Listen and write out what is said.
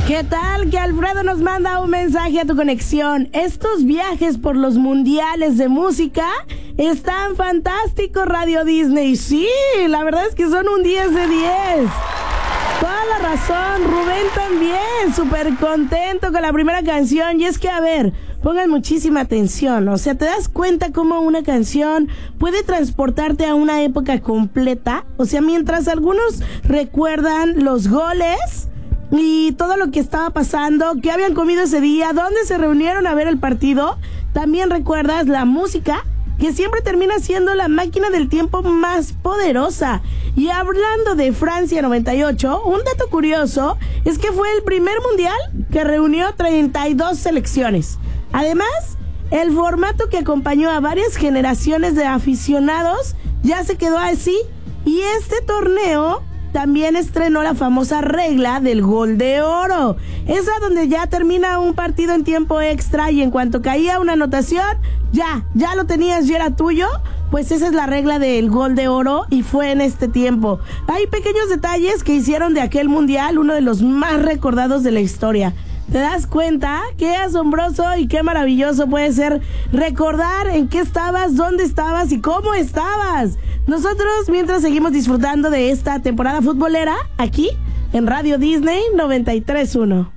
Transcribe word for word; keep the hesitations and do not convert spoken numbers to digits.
¿Qué tal? Que Alfredo nos manda un mensaje a tu conexión. Estos viajes por los mundiales de música están fantásticos, Radio Disney. Sí, la verdad es que son un diez de diez. Toda la razón, Rubén también, súper contento con la primera canción. Y es que, a ver, pongan muchísima atención, o sea, te das cuenta cómo una canción puede transportarte a una época completa. O sea, mientras algunos recuerdan los goles y todo lo que estaba pasando, qué habían comido ese día, dónde se reunieron a ver el partido, también recuerdas la música, que siempre termina siendo la máquina del tiempo más poderosa. Y hablando de Francia noventa y ocho, un dato curioso es que fue el primer mundial que reunió treinta y dos selecciones. Además, el formato que acompañó a varias generaciones de aficionados ya se quedó así. Y este torneo también estrenó la famosa regla del gol de oro. Esa donde ya termina un partido en tiempo extra y en cuanto caía una anotación, ya, ya lo tenías y era tuyo. Pues esa es la regla del gol de oro y fue en este tiempo. Hay pequeños detalles que hicieron de aquel mundial uno de los más recordados de la historia. ¿Te das cuenta? Qué asombroso y qué maravilloso puede ser recordar en qué estabas, dónde estabas y cómo estabas. Nosotros, mientras seguimos disfrutando de esta temporada futbolera, aquí en Radio Disney noventa y tres punto uno.